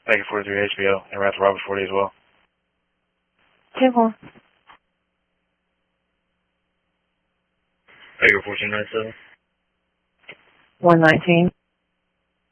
Baker 43 HBO, and route to Robert 40 as well. 10-4. Baker 1497. 119.